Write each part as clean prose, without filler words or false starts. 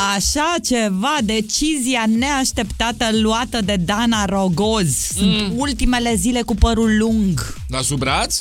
Așa ceva, decizia neașteptată luată de Dana Rogoz. Sunt ultimele zile cu părul lung. La sub braț?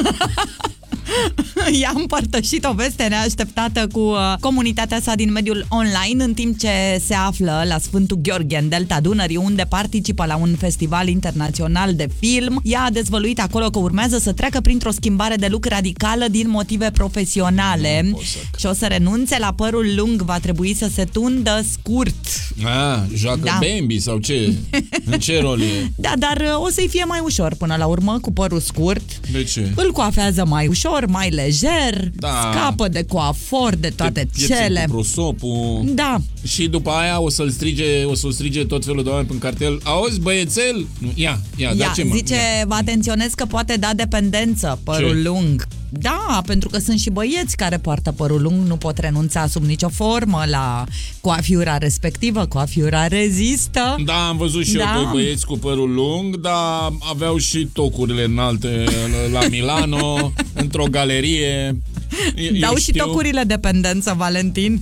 I-a împărtășit o veste neașteptată cu comunitatea sa din mediul online în timp ce se află la Sfântul Gheorghe, în Delta Dunării, unde participă la un festival internațional de film. Ea a dezvăluit acolo că urmează să treacă printr-o schimbare de look radicală din motive profesionale și o să renunțe la părul lung, va trebui să se tundă scurt. Joacă Bambi sau ce? În ce rol e? Da, dar o să-i fie mai ușor până la urmă cu părul scurt. De ce? Îl coafează mai ușor, mai lejer, scapă de coafor, de toate cele. Cu prosopul. Da. Și după aia o să-l strige tot felul de oameni în cartel. Auzi, băiețel? Ia, zice, vă atenționez că poate da dependență părul lung. Da, pentru că sunt și băieți care poartă părul lung, nu pot renunța sub nicio formă la coafiura respectivă. Coafiura rezistă. Da, am văzut și eu doi băieți cu părul lung, dar aveau și tocurile înalte la Milano, într-o galerie. Dau și tocurile dependență, Valentin.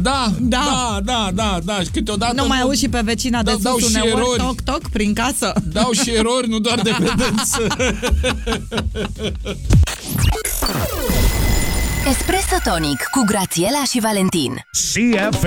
Da. Și câteodată nu mai auzi și pe vecina de sus uneori toc prin casă. Dau și erori, nu doar dependență. Espresso Tonic cu Grațiela și Valentin. CFM.